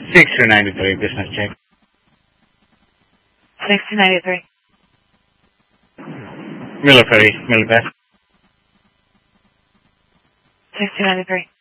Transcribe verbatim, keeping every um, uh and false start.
six two nine three, business check. six two nine three. Military, Military. six two nine three.